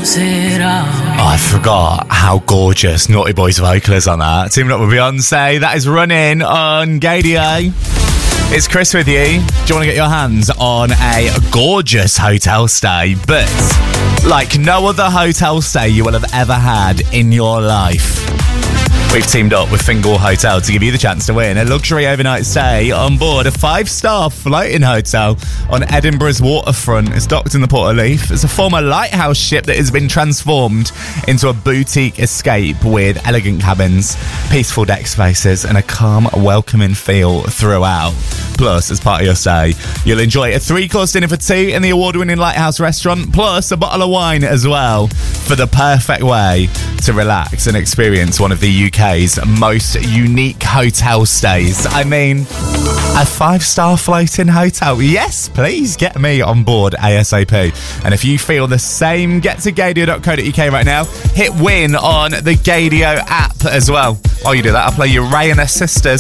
Oh, I forgot how gorgeous Naughty Boy's vocal is on that. Teaming up with Beyonce, that is running on Gadio. It's Chris with you. Do you want to get your hands on a gorgeous hotel stay, but like no other hotel stay you will have ever had in your life? We've teamed up with Fingal Hotel to give you the chance to win a luxury overnight stay on board a 5-star floating hotel on Edinburgh's waterfront. It's docked in the Port of Leith. It's a former lighthouse ship that has been transformed into a boutique escape with elegant cabins, peaceful deck spaces and a calm, welcoming feel throughout. Plus, as part of your stay, you'll enjoy a 3-course dinner for 2 in the award-winning Lighthouse restaurant, plus a bottle of wine as well, for the perfect way to relax and experience one of the UK's most unique hotel stays. I mean, a 5-star floating hotel. Yes, please get me on board ASAP. And if you feel the same, get to gadio.co.uk right now. Hit win on the Gadio app as well. While you do that, I'll play you Ray and her sisters.